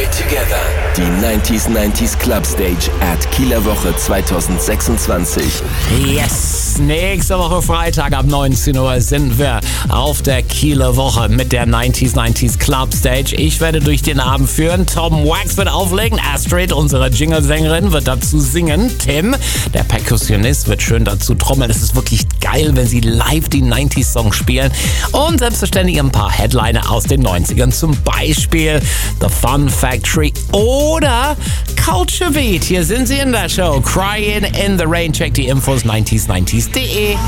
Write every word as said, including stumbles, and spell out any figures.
Enjoy together. Die neunzig neunzig Club Stage at Kieler Woche zwanzig sechsundzwanzig. Yes! Nächste Woche Freitag ab neunzehn Uhr sind wir auf der Kieler Woche mit der neunzig neunzig Club Stage. Ich werde durch den Abend führen. Tom Wax wird auflegen. Astrid, unsere Jingle-Sängerin, wird dazu singen. Tim, der Perkussionist, wird schön dazu trommeln. Es ist wirklich geil, wenn sie live die neunzig-Songs spielen. Und selbstverständlich ein paar Headliner aus den neunzigern. Zum Beispiel The Fun Factory oder Culture Beat. Hier sind sie in der Show. Crying in the Rain. Check die Infos neunzig neunzig punkt de.